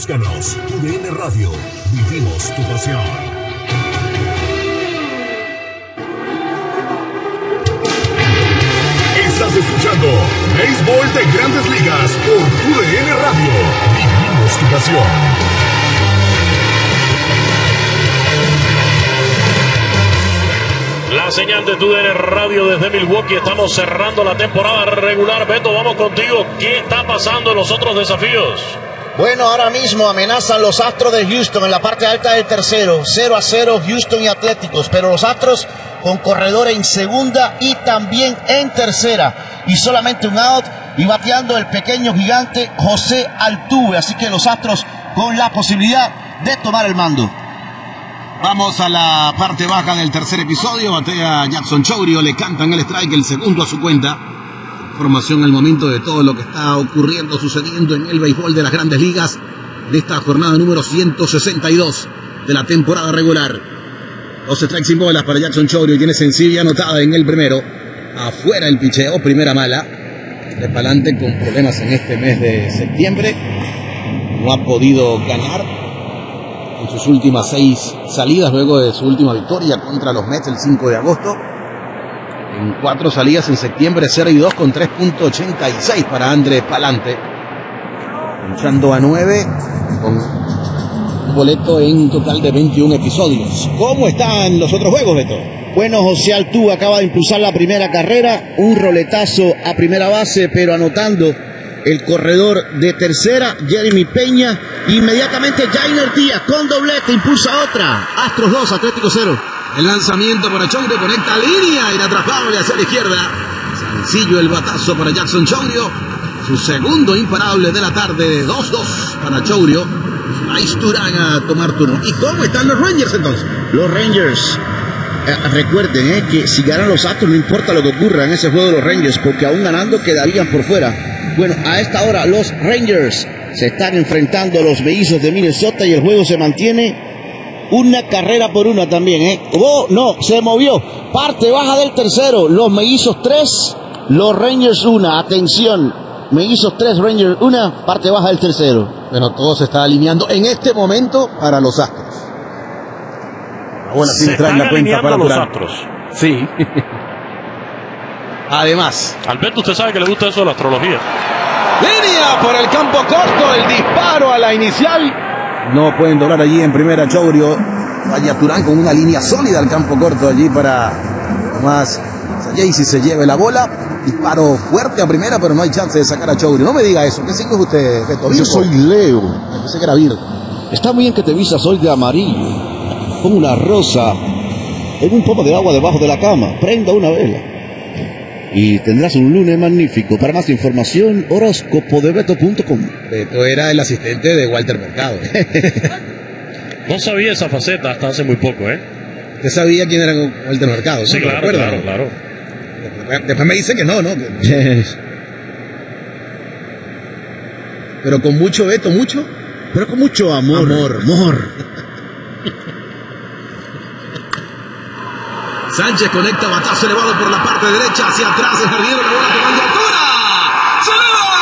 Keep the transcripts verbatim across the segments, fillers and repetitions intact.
Búscanos, T U D N Radio. Vivimos tu pasión. Estás escuchando Béisbol de Grandes Ligas por T U D N Radio. Vivimos tu pasión. La señal de T U D N Radio desde Milwaukee. Estamos cerrando la temporada regular. Beto, vamos contigo. ¿Qué está pasando en los otros desafíos? Bueno, ahora mismo amenazan los Astros de Houston en la parte alta del tercero. cero a cero Houston y Atléticos. Pero los Astros con corredor en segunda y también en tercera. Y solamente un out. Y bateando el pequeño gigante José Altuve. Así que los Astros con la posibilidad de tomar el mando. Vamos a la parte baja del tercer episodio. Batea Jackson Chourio, le cantan el strike, el segundo a su cuenta. Información al momento de todo lo que está ocurriendo, sucediendo en el béisbol de las Grandes Ligas de esta jornada número ciento sesenta y dos de la temporada regular. Dos strikes sin bolas para Jackson Chourio, tiene sencilla anotada en el primero. Afuera el picheo, primera mala. De Palante con problemas en este mes de septiembre. No ha podido ganar en sus últimas seis salidas luego de su última victoria contra los Mets el cinco de agosto. En cuatro salidas en septiembre, cero y dos con tres punto ochenta y seis para Andrés Palante. Luchando a nueve con un boleto en total de veintiún episodios. ¿Cómo están los otros juegos, Beto? Bueno, José Altuve acaba de impulsar la primera carrera. Un roletazo a primera base, pero anotando el corredor de tercera, Jeremy Peña. Inmediatamente Jainer Díaz con doblete, impulsa otra. Astros dos, Atlético cero. El lanzamiento para Chourio, conecta línea, inatrapable hacia la izquierda. Sencillo el batazo para Jackson Chourio. Su segundo imparable de la tarde, dos dos para Chourio. Bryce Turán a tomar turno. ¿Y cómo están los Rangers entonces? Los Rangers, eh, recuerden eh, que si ganan los Astros no importa lo que ocurra en ese juego de los Rangers, porque aún ganando quedarían por fuera. Bueno, a esta hora los Rangers se están enfrentando a los Mellizos de Minnesota y el juego se mantiene una carrera por una también, ¿eh? Oh, no, se movió. Parte baja del tercero. Los Mellizos tres, los Rangers una. Atención, Mellizos tres, Rangers una. Parte baja del tercero. Bueno, todo se está alineando en este momento para los Astros. Bueno, así se traen están la cuenta alineando para los Durán. Astros. Sí. Además, Alberto, usted sabe que le gusta eso de la astrología. línea por el campo corto, el disparo a la inicial. No pueden doblar allí en primera Chourio. Vaya Turán con una línea sólida al campo corto allí para más Jaycee se lleve la bola. Disparo fuerte a primera, pero no hay chance de sacar a Chourio. No me diga eso. ¿Qué signo es usted, Beto? Yo soy Leo. Pensé que era Virgo. Está muy bien que te vistas hoy de amarillo, como una rosa, en un pomo de agua debajo de la cama. Prenda una vela y tendrás un lunes magnífico. Para más información, horóscopo de beto punto com. Beto era el asistente de Walter Mercado. No sabía esa faceta hasta hace muy poco, ¿eh? Usted sabía quién era Walter Mercado, ¿no? Sí, claro, ¿Recuerda? claro, claro. Después me dice que no, ¿no? Pero con mucho, Beto, mucho. Pero con mucho amor. Amor. Amor. Sánchez conecta, batazo elevado por la parte derecha, hacia atrás, el jardinero, la bola tomando altura. ¡Se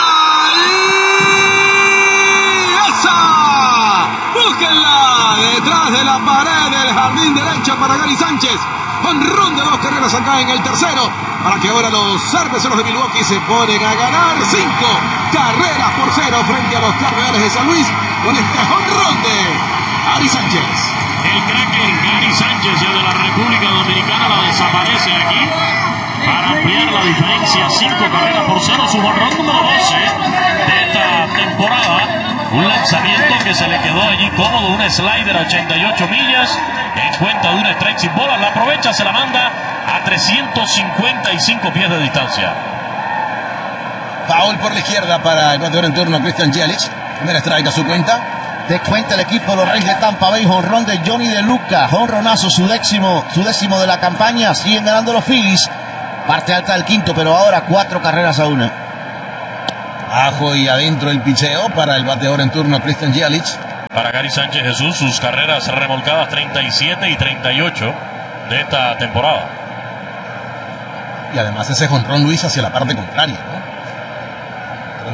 eleva! ¡Y esa! ¡Búsquenla! Detrás de la pared del jardín derecha para Gary Sánchez. Honrón de dos carreras acá en el tercero, para que ahora los cerveceros de Milwaukee se ponen a ganar cinco carreras por cero frente a los Cardenales de San Luis con este honrón de Gary Sánchez. El cracker Gary Sánchez, el de la República Dominicana, la desaparece aquí para ampliar la diferencia. Cinco carreras por cero, su jonrón número doce de esta temporada. Un lanzamiento que se le quedó allí cómodo, un slider a ochenta y ocho millas en cuenta de un strike sin bola. La aprovecha, se la manda a trescientos cincuenta y cinco pies de distancia. Foul por la izquierda para el bateador en turno, Christian Yelich. Primer strike a su cuenta. De cuenta el equipo de los Reyes de Tampa Bay, jonrón de Johnny De Luca, jonronazo, su décimo, su décimo de la campaña. Siguen ganando los Phillies, parte alta del quinto, pero ahora cuatro carreras a una. Ajo y adentro el picheo para el bateador en turno, Christian Yelich. Para Gary Sánchez Jesús, sus carreras remolcadas treinta y siete y treinta y ocho de esta temporada. Y además ese jonrón, Luis, hacia la parte contraria, ¿no?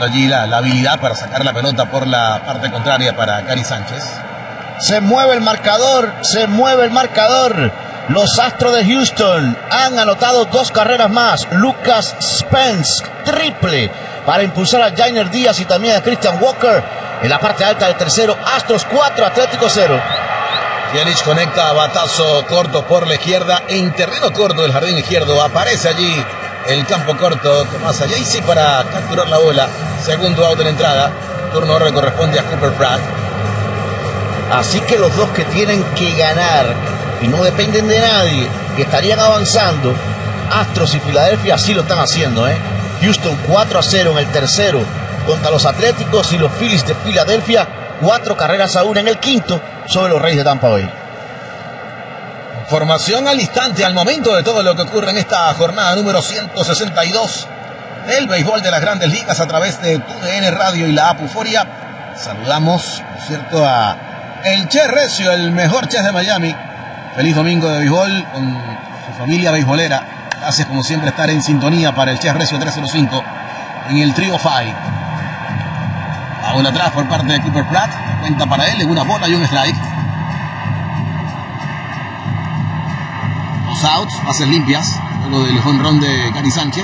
faltando allí la, la habilidad para sacar la pelota por la parte contraria para Gary Sánchez. Se mueve el marcador, se mueve el marcador. Los Astros de Houston han anotado dos carreras más. Lucas Spence, triple, para impulsar a Jainer Díaz y también a Christian Walker. En la parte alta del tercero, Astros cuatro, Atlético cero. Yelich conecta batazo corto por la izquierda. En terreno corto del jardín izquierdo aparece allí el campo corto. Tomás Ayesi para capturar la bola. Segundo out de la entrada. Turno ahora le corresponde a Cooper Pratt. Así que los dos que tienen que ganar y no dependen de nadie, que estarían avanzando, Astros y Filadelfia sí lo están haciendo, ¿eh? Houston cuatro a cero en el tercero contra los Atléticos y los Phillies de Filadelfia, cuatro carreras a una en el quinto sobre los Reyes de Tampa Bay. Formación al instante, al momento de todo lo que ocurre en esta jornada número ciento sesenta y dos del béisbol de las Grandes Ligas a través de T U D N Radio y la app Euforia. Saludamos, por cierto, a el Che Recio, el mejor chef de Miami. Feliz domingo de béisbol con su familia beisbolera. Gracias como siempre estar en sintonía para el Che Recio trescientos cinco en el Trio Five. Aún atrás por parte de Cooper Pratt. Cuenta para él en una bola y un strike. Dos outs, bases limpias. Luego del home run de Gary Sánchez.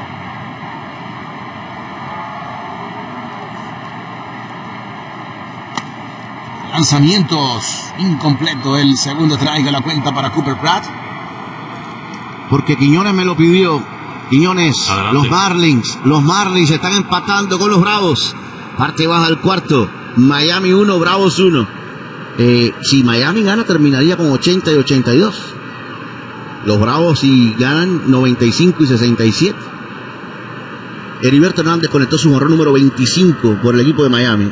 Lanzamientos incompleto. El segundo strike de la cuenta para Cooper Pratt. Porque Quiñones me lo pidió. Quiñones, adelante. Los Marlins, los Marlins están empatando con los Bravos. Parte baja del cuarto. Miami uno, Bravos uno. Eh, si Miami gana, terminaría con ochenta y ochenta y dos. Los Bravos, si ganan, noventa y cinco y sesenta y siete. Heriberto Hernández conectó su jonrón número veinticinco por el equipo de Miami.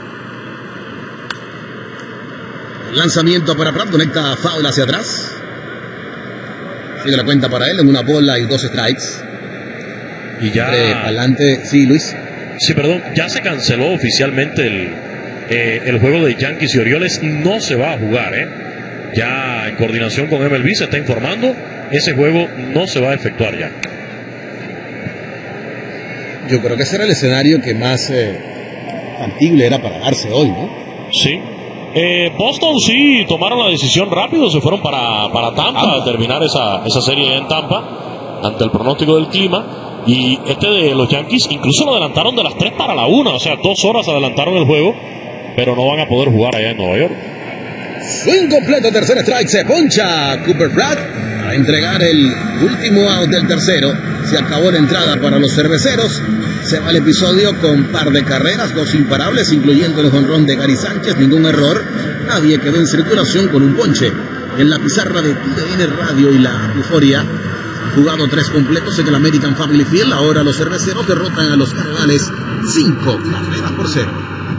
Lanzamiento para Pratt, conecta foul hacia atrás. Sigue la cuenta para él en una bola y dos strikes. Y ya. Adelante, sí, Luis. Sí, perdón, ya se canceló oficialmente el, eh, el juego de Yankees y Orioles. No se va a jugar, ¿eh? Ya en coordinación con M L B se está informando. Ese juego no se va a efectuar ya. Yo creo que ese era el escenario que más eh, factible era para darse hoy, ¿no? Sí. Eh, Boston sí tomaron la decisión rápido, se fueron para, para Tampa ah. a terminar esa, esa serie en Tampa ante el pronóstico del clima. Y este de los Yankees incluso lo adelantaron de las tres para la una, o sea, dos horas adelantaron el juego, pero no van a poder jugar allá en Nueva York. Swing completo, tercer strike, se poncha Cooper Pratt a entregar el último out del tercero. Se acabó la entrada para los cerveceros. Se va el episodio con par de carreras, dos imparables, incluyendo el jonrón de Gary Sánchez, ningún error. Nadie quedó en circulación con un ponche. En la pizarra de T U D N Radio y la Euforia, jugado tres completos en el American Family Field. Ahora los cerveceros derrotan a los Cardenales cinco carreras por cero.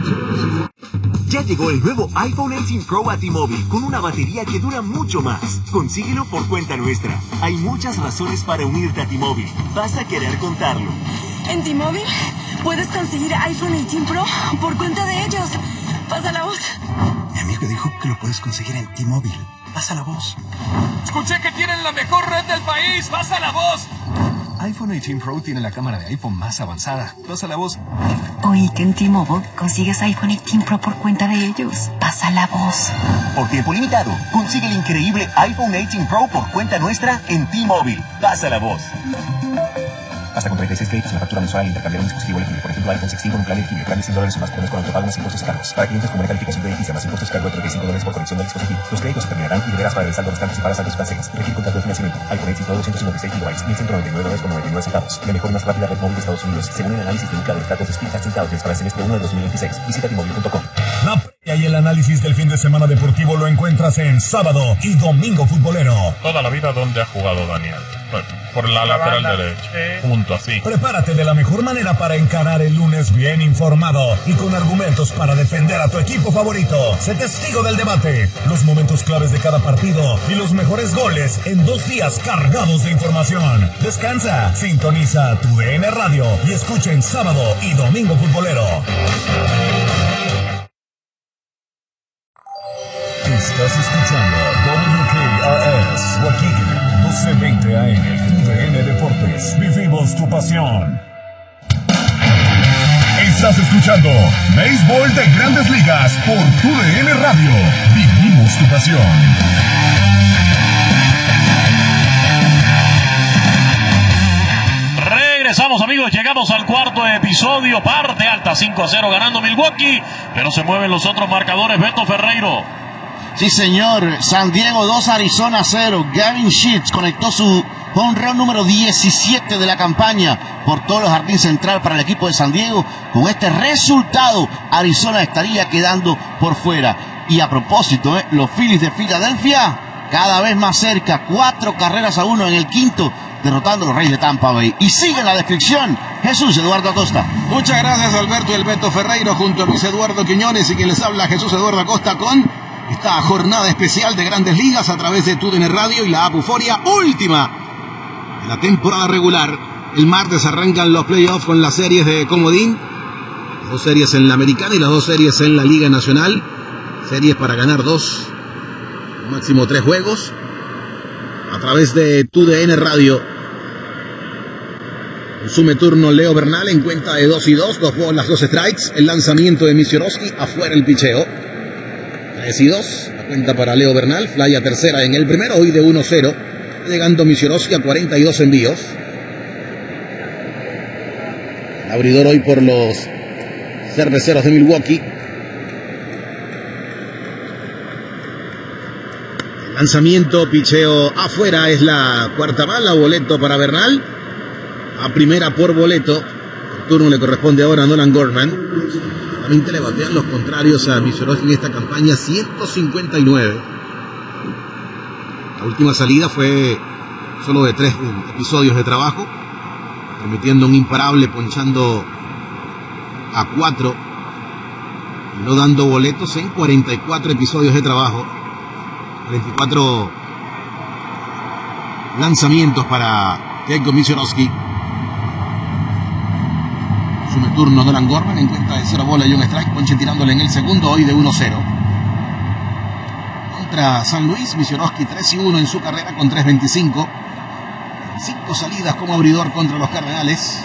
Ya llegó el nuevo iPhone dieciocho Pro a T-Mobile con una batería que dura mucho más. Consíguelo por cuenta nuestra. Hay muchas razones para unirte a T-Mobile. Vas a querer contarlo. En T-Mobile puedes conseguir iPhone dieciocho Pro por cuenta de ellos. Pasa la voz. Mi amigo dijo que lo puedes conseguir en T-Mobile. Pasa la voz. Escuché que tienen la mejor red del país. Pasa la voz. iPhone dieciocho Pro tiene la cámara de iPhone más avanzada. Pasa la voz. Oí que en T-Mobile consigues iPhone dieciocho Pro por cuenta de ellos. Pasa la voz. Por tiempo limitado, consigue el increíble iPhone dieciocho Pro por cuenta nuestra en T-Mobile. Pasa la voz. Hasta con treinta y seis créditos en la factura mensual al intercambiar un dispositivo elegible. Por ejemplo, iPhone dieciséis con un plan elegible. Plan de cien dólares o más. Pones con autopago más impuestos y cargos. Para clientes con una calificación de X, más impuestos cargo de treinta y cinco dólares por conexión del dispositivo. Los créditos se terminarán y deberás pagar el saldo restante si pagas saldos cancelas. Requiere contrato de financiamiento. iPhone dieciocho doscientos cincuenta y seis gigabytes, mil ciento noventa y nueve dólares con noventa y nueve centavos. La mejor y más rápida red móvil de Estados Unidos, según el análisis de mercado de datos de Speedtest Intelligence para el semestre uno de dos mil veintiséis. Visita T Mobile punto com. La previa y el análisis del fin de semana deportivo lo encuentras en Sábado y Domingo Futbolero. Toda la vida donde ha jugado Daniel. Bueno, por la, la lateral derecha. Sí. Punto así. Prepárate de la mejor manera para encarar el lunes bien informado y con argumentos para defender a tu equipo favorito. Sé testigo del debate, los momentos claves de cada partido y los mejores goles en dos días cargados de información. Descansa, sintoniza tu D N Radio y escuchen Sábado y Domingo Futbolero. Estás escuchando W K R S Waikiki doce veinte A M, U D N Deportes. Vivimos tu pasión. Estás escuchando Béisbol de Grandes Ligas por Tu D N Radio. Vivimos tu pasión. Regresamos, amigos, llegamos al cuarto episodio, parte alta, cinco a cero ganando Milwaukee, pero se mueven los otros marcadores. Beto Ferreiro. Sí, señor. San Diego dos, Arizona cero. Gavin Sheets conectó su home run número diecisiete de la campaña por todo el jardín central para el equipo de San Diego. Con este resultado, Arizona estaría quedando por fuera. Y a propósito, ¿eh? los Phillies de Filadelfia cada vez más cerca, cuatro carreras a uno en el quinto, derrotando a los Reyes de Tampa Bay. Y sigue la descripción Jesús Eduardo Acosta. Muchas gracias, Alberto y el Beto Ferreiro, junto a Luis Eduardo Quiñones, y quien les habla, Jesús Eduardo Acosta, con esta jornada especial de Grandes Ligas a través de Tu D N Radio y la app Euforia, última de la temporada regular. El martes arrancan los playoffs con las series de comodín, las dos series en la Americana y las dos series en la Liga Nacional. Series para ganar dos, máximo tres juegos, a través de Tu D N Radio. Consume turno Leo Bernal en cuenta de dos y dos, dos bolas, dos strikes. El lanzamiento de Misiorowski, afuera el picheo. tres y dos, la cuenta para Leo Bernal. Fly a tercera en el primero, hoy de uno cero. Llegando Misiorowski a cuarenta y dos envíos. El abridor hoy por los Cerveceros de Milwaukee. El lanzamiento, picheo afuera, es la cuarta bala. Boleto para Bernal. A primera por boleto. El turno le corresponde ahora a Nolan Gorman. Solamente le batean los contrarios a Misiorowski en esta campaña, ciento cincuenta y nueve. La última salida fue solo de tres episodios de trabajo, permitiendo un imparable, ponchando a cuatro, no dando boletos en cuarenta y cuatro episodios de trabajo. cuarenta y cuatro lanzamientos para Jacob Misiorowski. Sume turno Nolan Gorman en cuenta de cero bola y un strike. Ponche tirándole en el segundo, hoy de uno cero. Contra San Luis, Misiorowski tres y uno en su carrera con tres veinticinco. Cinco salidas como abridor contra los Cardenales.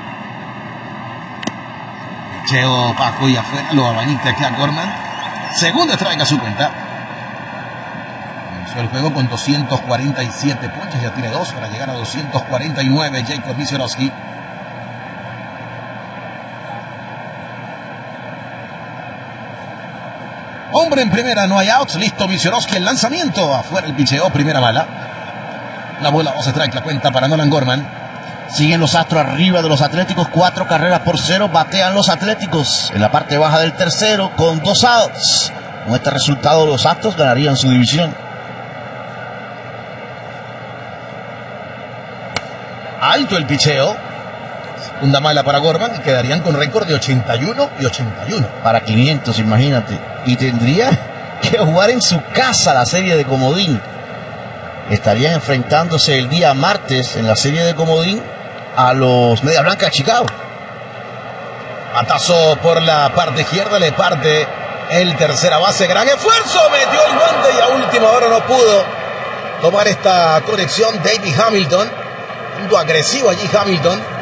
Cheo bajo y afuera, lo abanita aquí a Gorman. Segundo strike a su cuenta. Comenzó el juego con doscientos cuarenta y siete ponches, ya tiene dos para llegar a doscientos cuarenta y nueve Jacob Misiorowski. Hombre en primera, no hay outs, listo Misiorowski, el lanzamiento, afuera el picheo, primera bala. La bola, dos strike, la cuenta para Nolan Gorman. Siguen los Astros arriba de los Atléticos, cuatro carreras por cero, batean los Atléticos en la parte baja del tercero con dos outs. Con este resultado los Astros ganarían su división. Alto el picheo. Segunda mala para Gorman y quedarían con récord de ochenta y uno y ochenta y uno. Para quinientos, imagínate. Y tendría que jugar en su casa la serie de comodín. Estarían enfrentándose el día martes en la serie de comodín a los Medias Blancas de Chicago. Batazo por la parte izquierda, le parte el tercera base. Gran esfuerzo, metió el guante y a última hora no pudo tomar esta conexión. David Hamilton, un agresivo allí Hamilton.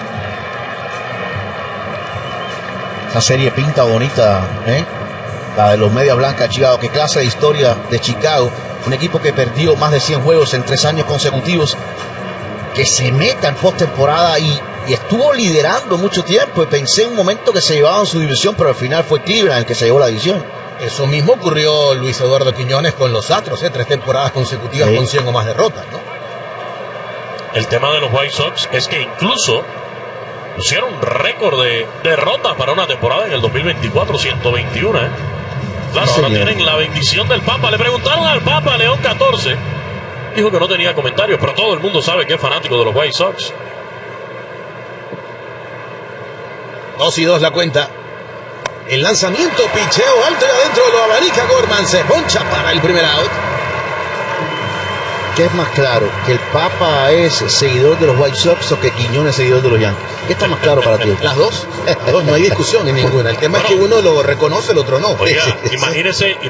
Esa serie pinta bonita, ¿eh? La de los Medias Blancas de Chicago. Qué clase de historia de Chicago. Un equipo que perdió más de cien juegos en tres años consecutivos, que se meta en postemporada y, y estuvo liderando mucho tiempo. Y pensé en un momento que se llevaban su división, pero al final fue Cleveland el que se llevó la división. Eso mismo ocurrió Luis Eduardo Quiñones con los Astros, ¿eh? Tres temporadas consecutivas sí, con cien o más derrotas, ¿no? El tema de los White Sox es que incluso pusieron récord de derrotas para una temporada en el dos mil veinticuatro, ciento veintiuno, ¿eh? Claro, sí, ahora tienen la bendición del Papa. Le preguntaron al Papa, León catorce. Dijo que no tenía comentarios, pero todo el mundo sabe que es fanático de los White Sox. Dos y dos la cuenta. El lanzamiento, picheo alto y adentro, lo abanica Gorman. Se poncha para el primer out. ¿Qué es más claro? ¿Que el Papa es seguidor de los White Sox o que Quiñones es seguidor de los Yankees? ¿Qué está más claro para ti? Las dos. Las dos, no hay discusión en ninguna. El tema bueno, es que uno lo reconoce, el otro no. Oiga, imagínese...